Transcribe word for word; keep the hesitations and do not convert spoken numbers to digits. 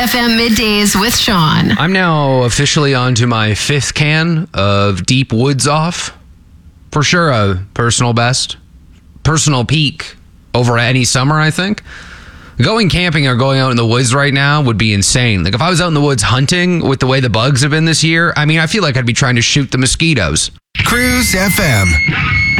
F M Middays with Sean. I'm now officially on to my fifth can of Deep Woods Off. For sure, a personal best. Personal peak over any summer, I think. Going camping or going out in the woods right now would be insane. Like if I was out in the woods hunting with the way the bugs have been this year, I mean, I feel like I'd be trying to shoot the mosquitoes. Cruise F M.